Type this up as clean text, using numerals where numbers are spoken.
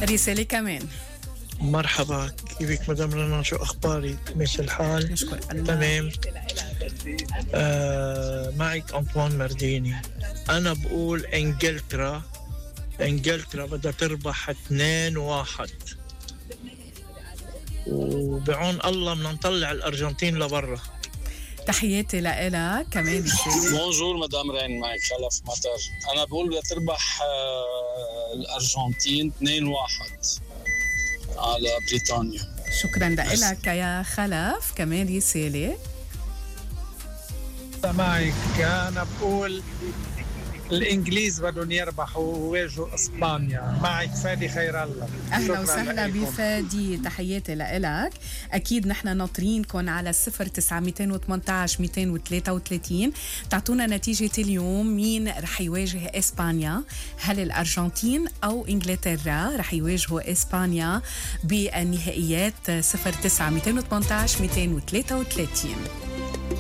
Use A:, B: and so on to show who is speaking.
A: رسالة كمان.
B: مرحبا، كيفك مدام رنا؟ شو أخبارك؟ ماشي الحال؟
A: نشكر الله.
B: تمام. معك أنطوان مرديني. أنا بقول إنجلترا بدها تربح 2-1، وبعون الله بدنا نطلع الأرجنتين لبرا.
A: تحياتي لإلك كمان رسالة.
C: بونجور مدام رين، معك خلف مطر. أنا بقول بدها تربح الأرجنتين 2-1 على بريطانيا.
A: شكرا لك يا خلف كمان رسالة.
D: معك، أنا بقول الإنجليز بدهم يربحوا ويواجهوا إسبانيا. معك فادي خير الله.
A: أهلا وسهلا بفادي، تحياتي لإلك. أكيد نحن ناطرينكم على 09-218-233 تعطونا نتيجة اليوم. مين رح يواجه إسبانيا؟ هل الأرجنتين أو إنجلترا رح يواجهوا إسبانيا بالنهائيات؟ 09-218-233.